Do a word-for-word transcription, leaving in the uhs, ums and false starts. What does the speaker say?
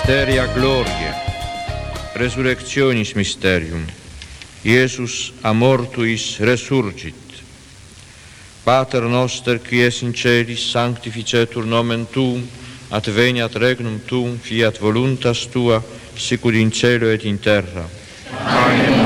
Mysteria gloriae, resurrectionis mysterium, Iesus a mortuis resurgit. Pater noster, qui es in celis, sanctificetur nomen tuum, adveniat regnum tuum, fiat voluntas tua, sicut in cielo et in terra. Amen.